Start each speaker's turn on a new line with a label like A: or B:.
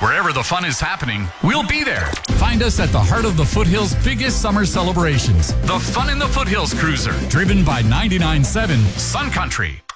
A: Wherever the fun is happening, we'll be there. Find us at the heart of the Foothills' biggest summer celebrations. The Fun in the Foothills Cruiser, driven by 99.7 Sun Country.